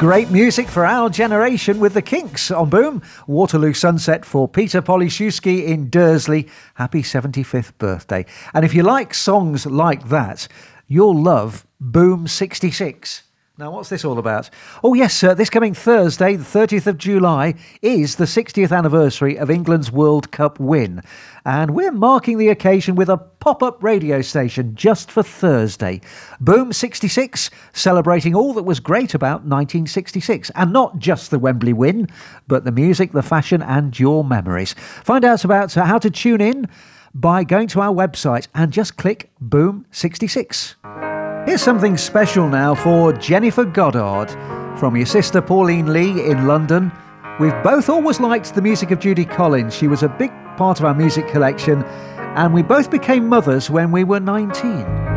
Great music for our generation with the Kinks on Boom. Waterloo Sunset for Peter Poliszewski in Dursley. Happy 75th birthday. And if you like songs like that, you'll love Boom 66. Now, what's this all about? Oh, yes, sir. This coming Thursday, the 30th of July, is the 60th anniversary of England's World Cup win. And we're marking the occasion with a pop-up radio station just for Thursday. Boom 66, celebrating all that was great about 1966. And not just the Wembley win, but the music, the fashion, and your memories. Find out about how to tune in by going to our website and just click Boom 66. Here's something special now for Jennifer Goddard from your sister Pauline Lee in London. We've both always liked the music of Judy Collins. She was a big part of our music collection, and we both became mothers when we were 19.